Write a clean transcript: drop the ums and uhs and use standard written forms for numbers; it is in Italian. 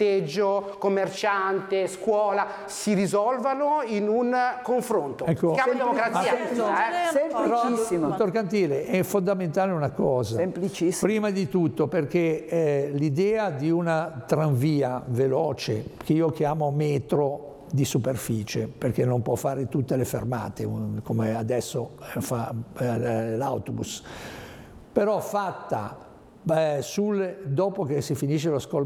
commerciante, scuola, si risolvano in un confronto. Ecco, Chiama democrazia. Semplicissimo. Dottor Cantile, è fondamentale una cosa. Semplicissimo. Prima di tutto perché l'idea di una tranvia veloce, che io chiamo metro di superficie, perché non può fare tutte le fermate, come adesso fa l'autobus, però fatta dopo che si finisce lo